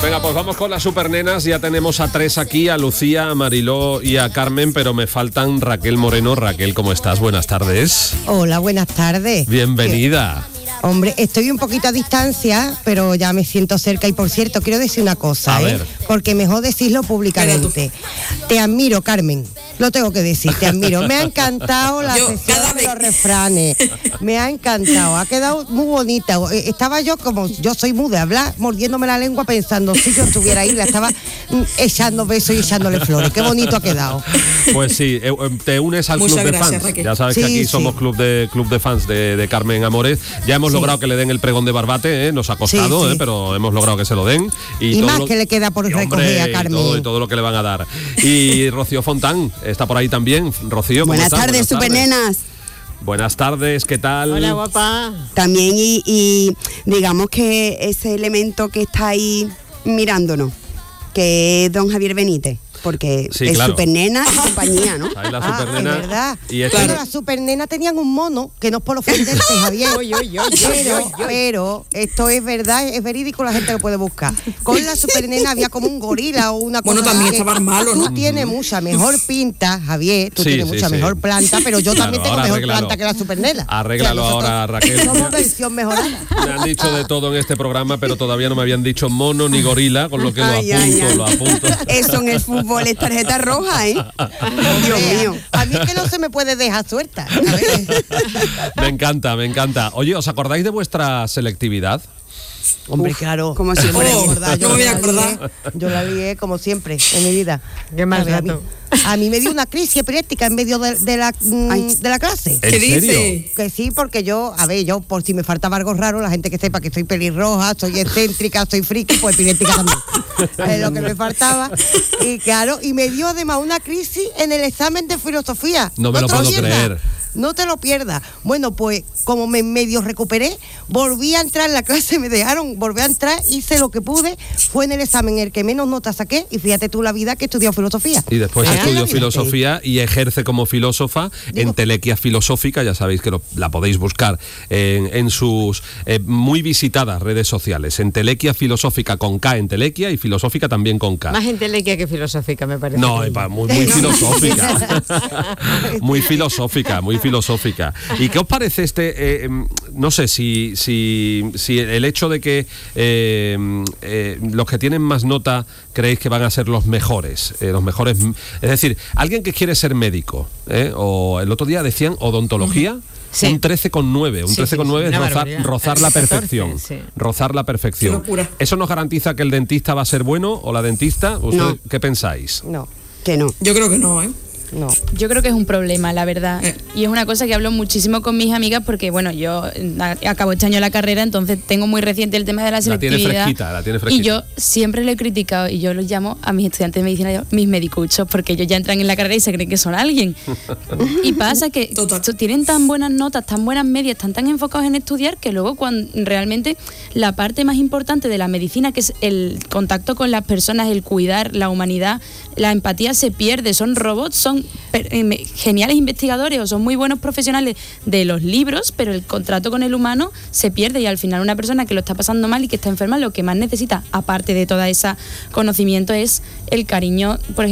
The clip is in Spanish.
Venga, pues vamos con las supernenas. Ya tenemos a 3 aquí, a Lucía, a Mariló y a Carmen, pero me faltan Raquel Moreno. Raquel, ¿cómo estás? Buenas tardes. Hola, buenas tardes. Bienvenida. Hombre, estoy un poquito a distancia, pero ya me siento cerca. Y por cierto, quiero decir una cosa, A ver. porque mejor decirlo públicamente. Te admiro, Carmen. Lo tengo que decir, te admiro. Me ha encantado la sesión de los refranes. Me ha encantado. Ha quedado muy bonita. Estaba yo, como yo soy muda, hablar, mordiéndome la lengua pensando, si yo estuviera ahí, la estaba echando besos y echándole flores. Qué bonito ha quedado. Pues sí, te unes al Muchas club de gracias, fans. Raquel. Ya sabes que aquí somos club de fans de Carmen Amores. Ya hemos logrado que le den el pregón de Barbate, nos ha costado, Sí. Pero hemos logrado que se lo den. Y todo más lo, que le queda por recoger a Carmen. y todo lo que le van a dar. Y Rocío Fontán está por ahí también. Rocío, ¿cómo Buenas estás? tardes, supernenas. Buenas tardes, ¿qué tal? Hola, guapa. También y digamos que ese elemento que está ahí mirándonos, que es don Javier Benítez, porque Sí, es claro. supernena y compañía, ¿no? Ahí la Es supernena. verdad. Y este- Bueno, las supernenas tenían un mono, que no es por ofenderte, Javier. Pero esto es verdad, es verídico, la gente lo puede buscar. Con la supernena había como un gorila o una cosa. Bueno, también que estaba malo, ¿no? Tú tienes mucha mejor pinta, Javier, tú Sí, tienes sí, mucha sí. mejor planta, pero yo también Claro, tengo ahora mejor arréglalo. planta que la supernena. Arréglalo O sea, nosotros ahora, Raquel. Somos versión mejorada. Me han dicho de todo en este programa, pero todavía no me habían dicho mono ni gorila, con lo que Ay, lo apunto. Eso en el fútbol es tarjeta roja, ¿eh? Dios mío. A mí es que no se me puede dejar suelta. A ver. Me encanta, me encanta. Oye, ¿os acordáis de vuestra selectividad? Hombre, claro. como siempre. No me voy a acordar. Yo la lié como siempre en mi vida. Qué mal A ver, rato. a mí me dio una crisis epiléptica en medio de la clase. ¿En ¿Qué serio? dice? Que sí, porque yo por si me faltaba algo raro, la gente que sepa que soy pelirroja, soy excéntrica, soy friki, pues epiléptica también. Es lo que me faltaba. Y claro, y me dio además una crisis en el examen de filosofía. No me lo te lo puedo pierdas. creer. No te lo pierdas. Bueno, pues como me medio recuperé, volví a entrar en la clase, me dejaron, volví a entrar, hice lo que pude, fue en el examen el que menos notas saqué, y fíjate tú la vida que he estudiado filosofía. Y después Ah, estudió mira, filosofía y ejerce como filósofa en Telequia Filosófica. Ya sabéis que la podéis buscar en sus muy visitadas redes sociales. En Telequia Filosófica con K en Telequia y Filosófica también con K. Más entelequia que filosófica, me parece. No, muy filosófica. Muy filosófica. ¿Y qué os parece no sé si el hecho de que los que tienen más nota creéis que van a ser los mejores? Es decir, alguien que quiere ser médico, o el otro día decían odontología. Sí. Un 13,9. Un Sí, 13,9 una es barbaridad. rozar la 14, perfección. sí. Rozar la perfección. Qué locura. ¿Eso nos garantiza que el dentista va a ser bueno o la dentista? ¿Usted No. qué pensáis? No, Que no. Yo creo que no, ¿eh? no. Yo creo que es un problema, la verdad. Y es una cosa que hablo muchísimo con mis amigas porque, bueno, yo acabo este año la carrera, entonces tengo muy reciente el tema de la La tiene selectividad. fresquita. Y yo siempre lo he criticado y yo los llamo a mis estudiantes de medicina mis medicuchos porque ellos ya entran en la carrera y se creen que son alguien. Y pasa que Total. tienen tan buenas notas, tan buenas medias, están tan enfocados en estudiar que luego cuando realmente la parte más importante de la medicina, que es el contacto con las personas, el cuidar, la humanidad, la empatía, se pierde. Son robots, son geniales investigadores o son muy buenos profesionales de los libros, pero el contrato con el humano se pierde y al final una persona que lo está pasando mal y que está enferma lo que más necesita, aparte de toda esa conocimiento, es el cariño, por ejemplo,